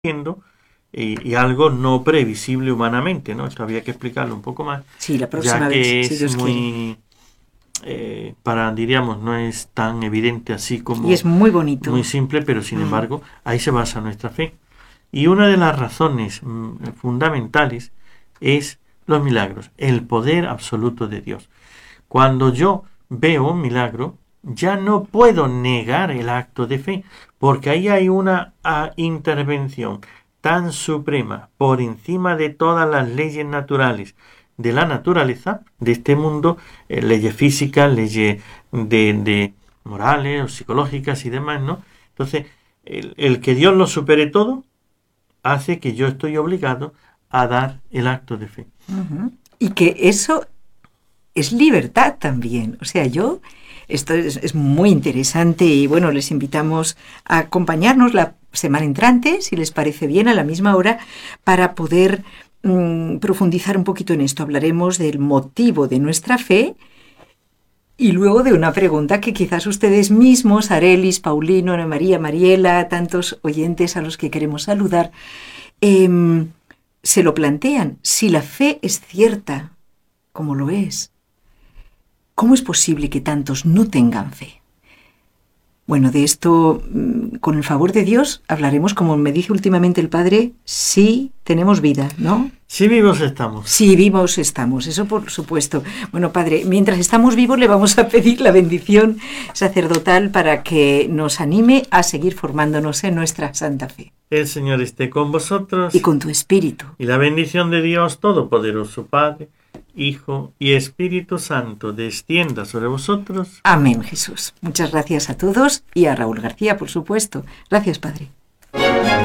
y algo no previsible humanamente, ¿no? Esto había que explicarlo un poco más. Sí, la próxima ya que vez, si es Dios quiere. muy, diríamos, no es tan evidente así Y como es muy muy bonito. simple, pero sin Mm. embargo, ahí se basa nuestra fe. Y una de las razones fundamentales es los milagros, el poder absoluto de Dios. Cuando yo veo un milagro, ya no puedo negar el acto de fe, porque ahí hay una intervención tan suprema por encima de todas las leyes naturales de la naturaleza, de este mundo, leyes físicas, leyes de morales o psicológicas y demás, ¿no? Entonces, el que Dios lo supere todo hace que yo estoy obligado a dar el acto de fe. Ujú. Y que eso es libertad también. O sea, esto es muy interesante y bueno, les invitamos a acompañarnos la semana entrante, si les parece bien, a la misma hora, para poder profundizar un poquito en esto. Hablaremos del motivo de nuestra fe y luego de una pregunta que quizás ustedes mismos, Arelis, Paulino, Ana María, Mariela, tantos oyentes a los que queremos saludar, se lo plantean. Si la fe es cierta, como lo es, ¿cómo es posible que tantos no tengan fe? Bueno, de esto, con el favor de Dios, hablaremos, como me dice últimamente el Padre, si tenemos vida, ¿no? Si vivos estamos. Si vivos estamos, eso por supuesto. Bueno, Padre, mientras estamos vivos le vamos a pedir la bendición sacerdotal para que nos anime a seguir formándonos en nuestra santa fe. El Señor esté con vosotros. Y con tu espíritu. Y la bendición de Dios Todopoderoso, Padre, Hijo y Espíritu Santo, descienda sobre vosotros. Amén, Jesús. Muchas gracias a todos y a Raúl García, por supuesto. Gracias, Padre.